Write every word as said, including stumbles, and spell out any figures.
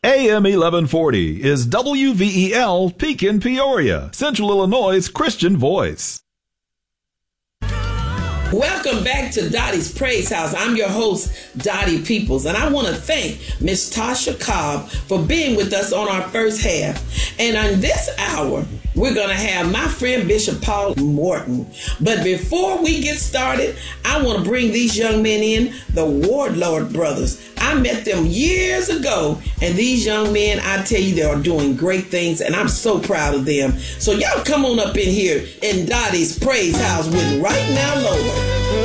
A M eleven forty is W V E L Pekin, Peoria, Central Illinois' Christian voice. Welcome back to Dottie's Praise House. I'm your host, Dottie Peoples, and I want to thank Miss Tasha Cobb for being with us on our first half. And on this hour, we're going to have my friend Bishop Paul Morton. But before we get started, I want to bring these young men in, the Wardlord brothers. I met them years ago, and these young men, I tell you, they are doing great things, and I'm so proud of them. So y'all come on up in here in Dottie's Praise House with Right Now, Lord.